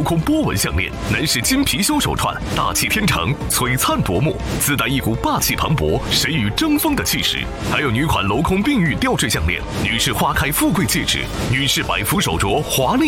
空波纹项链，男士金貔貅手串，大气天成，璀璨夺目，自带一股霸气磅礴、谁与争锋的气势。还有女款镂空碧玉吊坠项链，女士花开富贵戒指，女士百福手镯华丽